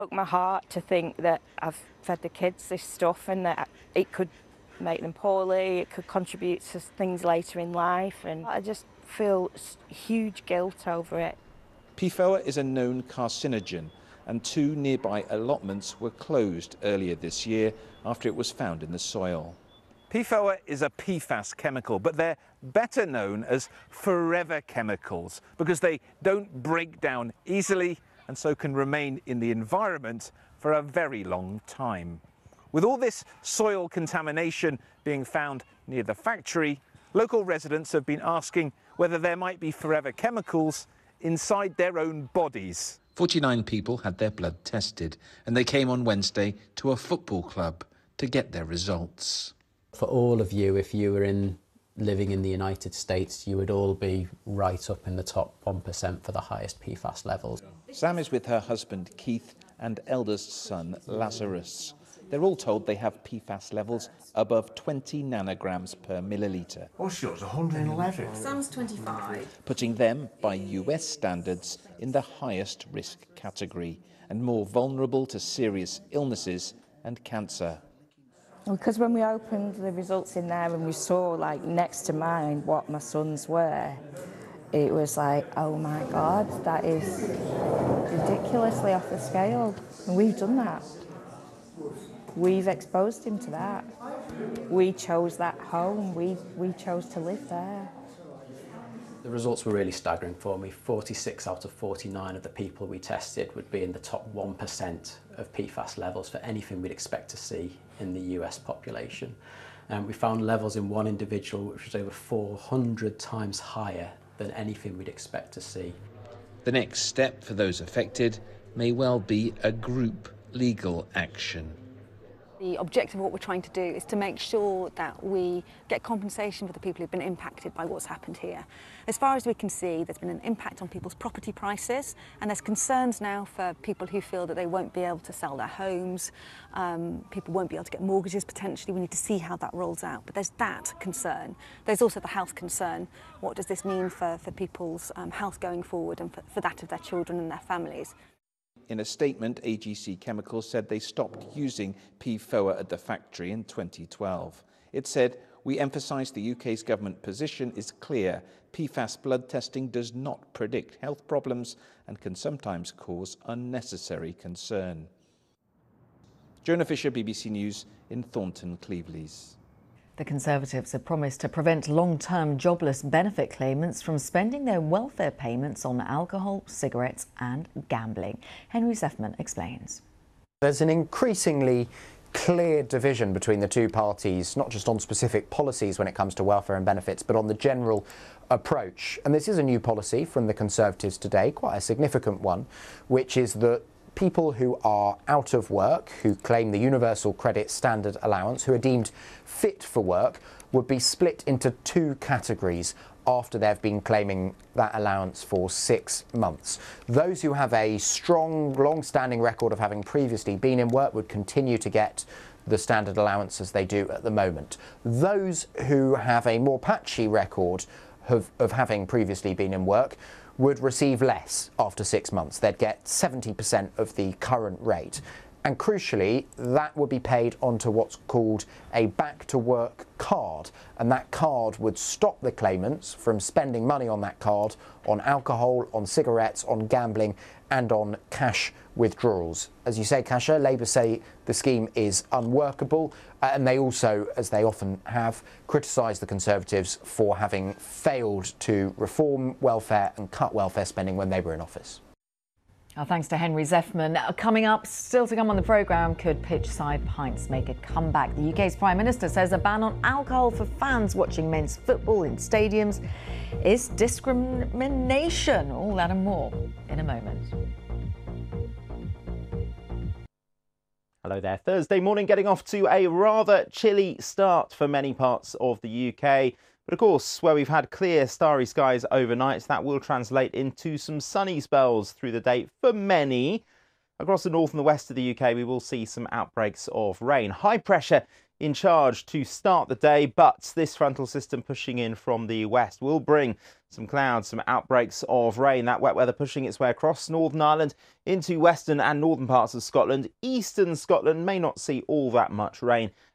Broke my heart to think that I've fed the kids this stuff and that it could make them poorly, it could contribute to things later in life, and I just feel huge guilt over it. PFOA is a known carcinogen, and 2 nearby allotments were closed earlier this year after it was found in the soil. PFOA is a PFAS chemical, but they're better known as forever chemicals because they don't break down easily and so can remain in the environment for a very long time. With all this soil contamination being found near the factory, local residents have been asking whether there might be forever chemicals inside their own bodies. 49 people had their blood tested, and they came on Wednesday to a football club to get their results. For all of you, if you were living in the United States, you would all be right up in the top 1% for the highest PFAS levels. Sam is with her husband Keith and eldest son Lazarus. They're all told they have PFAS levels above 20 nanograms per millilitre. What's yours, 111? Sam's 25. Putting them, by US standards, in the highest risk category and more vulnerable to serious illnesses and cancer. Because when we opened the results in there and we saw, like, next to mine what my sons were, it was like, oh my God, that is ridiculously off the scale. And we've done that. We've exposed him to that. We chose that home. We chose to live there. The results were really staggering for me. 46 out of 49 of the people we tested would be in the top 1% of PFAS levels for anything we'd expect to see in the US population. And we found levels in one individual which was over 400 times higher than anything we'd expect to see. The next step for those affected may well be a group legal action. The objective of what we're trying to do is to make sure that we get compensation for the people who've been impacted by what's happened here. As far as we can see, there's been an impact on people's property prices, and there's concerns now for people who feel that they won't be able to sell their homes, people won't be able to get mortgages potentially. We need to see how that rolls out, but there's that concern. There's also the health concern. What does this mean for people's health going forward and for that of their children and their families? In a statement, AGC Chemicals said they stopped using PFOA at the factory in 2012. It said, "We emphasise the UK's government position is clear. PFAS blood testing does not predict health problems and can sometimes cause unnecessary concern." Jonah Fisher, BBC News in Thornton, Cleveleys. The Conservatives have promised to prevent long-term jobless benefit claimants from spending their welfare payments on alcohol, cigarettes and gambling. Henry Zeffman explains. There's an increasingly clear division between the two parties, not just on specific policies when it comes to welfare and benefits, but on the general approach. And this is a new policy from the Conservatives today, quite a significant one, which is that people who are out of work, who claim the Universal Credit Standard Allowance, who are deemed fit for work, would be split into two categories after they've been claiming that allowance for 6 months. Those who have a strong, long-standing record of having previously been in work would continue to get the standard allowance as they do at the moment. Those who have a more patchy record of having previously been in work would receive less after 6 months. They'd get 70% of the current rate. And crucially, that would be paid onto what's called a back-to-work card. And that card would stop the claimants from spending money on that card on alcohol, on cigarettes, on gambling and on cash withdrawals. As you say, Kasia, Labour say the scheme is unworkable, and they also, as they often have, criticised the Conservatives for having failed to reform welfare and cut welfare spending when they were in office. Our thanks to Henry Zeffman. Coming up, still to come on the programme, could pitch-side pints make a comeback? The UK's Prime Minister says a ban on alcohol for fans watching men's football in stadiums is discrimination. All that and more in a moment. Hello there. Thursday morning getting off to a rather chilly start for many parts of the UK. But of course, where we've had clear, starry skies overnight, that will translate into some sunny spells through the day for many. Across the north and the west of the UK, we will see some outbreaks of rain. High pressure in charge to start the day, but this frontal system pushing in from the west will bring some clouds, some outbreaks of rain. That wet weather pushing its way across Northern Ireland into western and northern parts of Scotland. Eastern Scotland may not see all that much rain